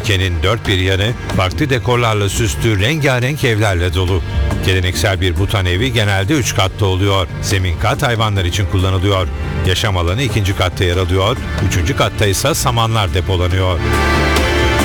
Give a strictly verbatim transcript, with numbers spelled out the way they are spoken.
Ülkenin dört bir yanı farklı dekorlarla süslü rengarenk evlerle dolu. Geleneksel bir Butan evi genelde üç katlı oluyor. Zemin kat hayvanlar için kullanılıyor. Yaşam alanı ikinci katta yer alıyor. Üçüncü katta ise samanlar depolanıyor.